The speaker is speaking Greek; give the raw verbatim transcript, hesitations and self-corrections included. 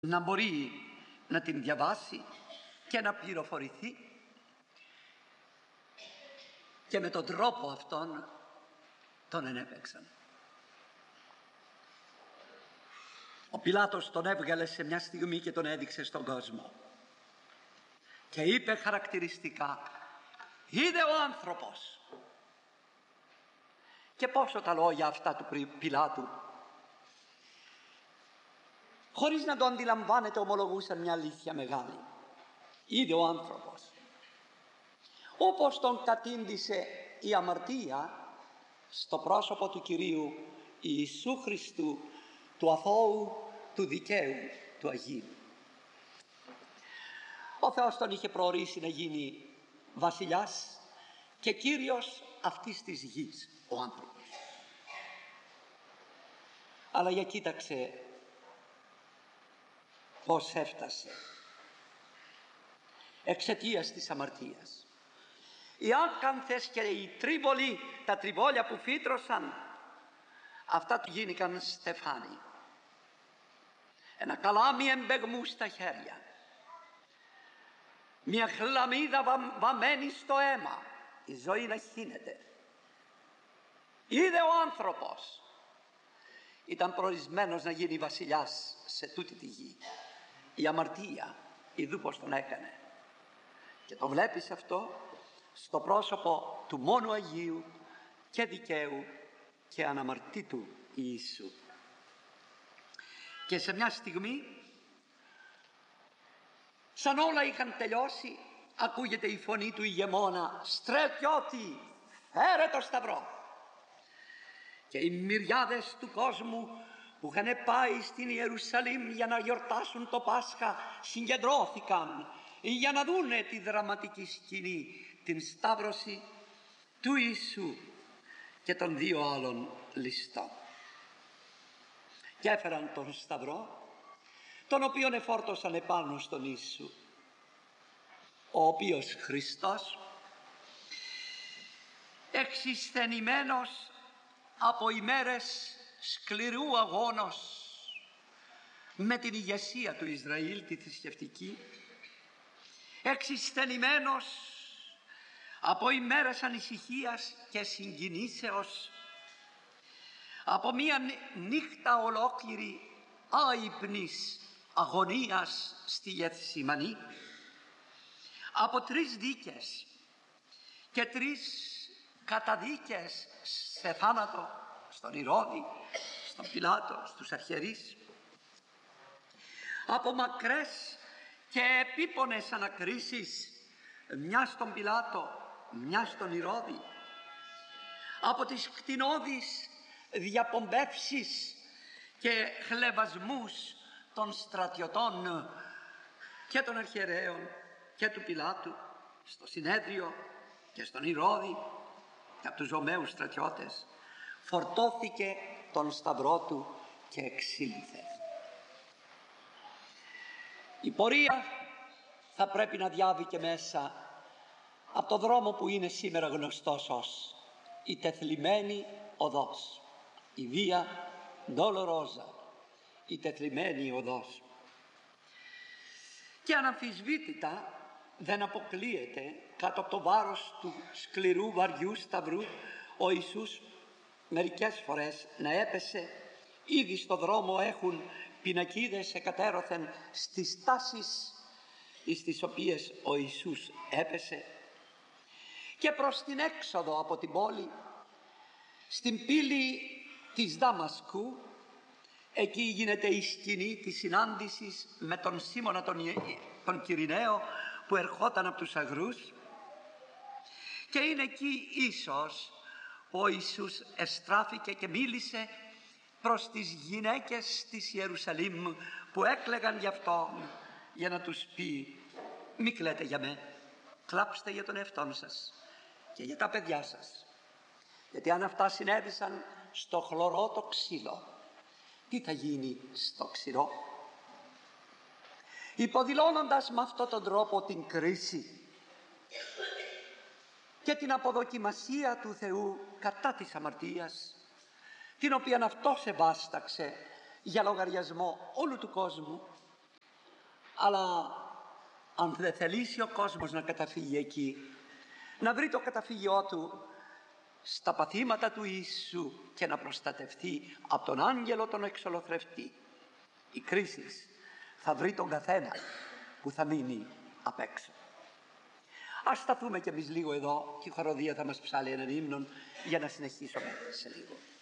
να μπορεί να την διαβάσει και να πληροφορηθεί, και με τον τρόπο αυτόν τον ενέπαιξαν. Ο Πιλάτος τον έβγαλε σε μια στιγμή και τον έδειξε στον κόσμο και είπε χαρακτηριστικά: «Είδε ο άνθρωπος». Και πόσο τα λόγια αυτά του Πιλάτου, χωρίς να το αντιλαμβάνεται, ομολογούσαν μια αλήθεια μεγάλη. Είδε ο άνθρωπος. Όπως τον κατήντησε η αμαρτία στο πρόσωπο του Κυρίου Ιησού Χριστού, του αθώου, του δικαίου, του Αγίου. Ο Θεός τον είχε προορίσει να γίνει βασιλιάς και Κύριος αυτής της γης, ο άνθρωπος. Αλλά για κοίταξε πώς έφτασε εξαιτίας της αμαρτίας. Οι άκανθες και οι τρίβολοι, τα τριβόλια που φύτρωσαν, αυτά του γίνηκαν στεφάνι. Ένα καλάμι εμπεγμού στα χέρια, μια χλαμίδα βα, βαμμένη στο αίμα, η ζωή να χύνεται. Είδε ο άνθρωπος. Ήταν προορισμένος να γίνει βασιλιάς σε τούτη τη γη. Η αμαρτία, ειδού πως τον έκανε. Και το βλέπεις αυτό στο πρόσωπο του μόνου Αγίου και δικαίου και αναμαρτήτου Ιησού. Και σε μια στιγμή, σαν όλα είχαν τελειώσει, ακούγεται η φωνή του ηγεμόνα: «Στρατιώτη, φέρε το σταυρό». Και οι μυριάδες του κόσμου που είχαν πάει στην Ιερουσαλήμ για να γιορτάσουν το Πάσχα συγκεντρώθηκαν για να δούνε τη δραματική σκηνή, την σταύρωση του Ιησού και των δύο άλλων ληστών. Και έφεραν τον σταυρό, τον οποίον εφόρτωσαν επάνω στον Ιησού, ο οποίος Χριστός, εξισθενημένος από ημέρες σκληρού αγώνος με την ηγεσία του Ισραήλ, τη θρησκευτική, εξισθενημένος από ημέρες ανησυχίας και συγκινήσεως, από μία νύχτα ολόκληρη άυπνης αγωνίας στη Γεθσιμανή, από τρεις δίκες και τρεις καταδίκες σε θάνατο, στον Ηρώδη, στον Πιλάτο, στους αρχιερείς, από μακρές και επίπονες ανακρίσεις, μια στον Πιλάτο, μια στον Ηρώδη, από τις κτηνώδεις διαπομπεύσεις και χλευασμούς των στρατιωτών και των αρχιερέων και του Πιλάτου στο συνέδριο και στον Ηρώδη και από τους Ρωμαίους στρατιώτες, φορτώθηκε τον σταυρό του και εξήλθε. Η πορεία θα πρέπει να διάβει και μέσα από το δρόμο που είναι σήμερα γνωστός ως η τεθλιμμένη οδός, η Βία Ντολορόζα, η τεθλιμμένη οδός. Και αναμφισβήτητα δεν αποκλείεται κάτω από το βάρος του σκληρού βαριού σταυρού ο Ιησούς μερικές φορές να έπεσε. Ήδη στο δρόμο έχουν πινακίδες εκατέρωθεν στις τάσεις στις οποίες ο Ιησούς έπεσε. Και προς την έξοδο από την πόλη, στην πύλη της Δαμασκού, εκεί γίνεται η σκηνή της συνάντησης με τον Σίμωνα τον, τον Κυριναίο που ερχόταν από τους αγρούς, και είναι εκεί ίσως ο Ιησούς εστράφηκε και μίλησε προς τις γυναίκες της Ιερουσαλήμ που έκλαιγαν γι' αυτό, για να τους πει: «Μη κλαίτε για μέ, κλάψτε για τον εαυτόν σας και για τα παιδιά σας, γιατί αν αυτά συνέβησαν στο χλωρό το ξύλο, τι θα γίνει στο ξηρό?» Υποδηλώνοντας με αυτόν τον τρόπο την κρίση και την αποδοκιμασία του Θεού κατά της αμαρτίας, την οποία αυτός ευάσταξε για λογαριασμό όλου του κόσμου, Αλλά αν δεν θελήσει ο κόσμος να καταφύγει εκεί, να βρει το καταφύγιό του στα παθήματα του Ιησού και να προστατευτεί από τον άγγελο τον εξολοθρευτή, η κρίση θα βρει τον καθένα που θα μείνει απ' έξω. Ας σταθούμε κι εμείς λίγο εδώ και η χοροδία θα μας ψάλει έναν ύμνο για να συνεχίσουμε σε λίγο.